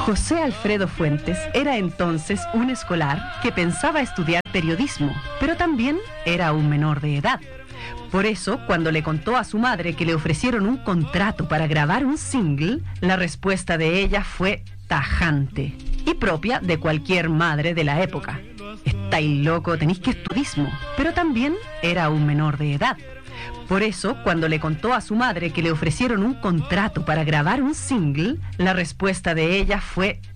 José Alfredo Fuentes era entonces un escolar que pensaba estudiar periodismo, pero también era un menor de edad. Por eso, cuando le contó a su madre que le ofrecieron un contrato para grabar un single, la respuesta de ella fue tajante y propia de cualquier madre de la época. «Estáis loco, tenéis que estudiar», pero también era un menor de edad. Por eso, cuando le contó a su madre que le ofrecieron un contrato para grabar un single, la respuesta de ella fue